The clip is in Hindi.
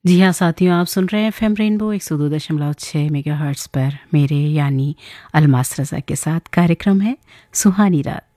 जी हाँ साथियों, आप सुन रहे हैं एफएम रेनबो 102.6 मेगाहर्ट्ज़ पर मेरे यानी अलमास रज़ा के साथ कार्यक्रम है सुहानी रात।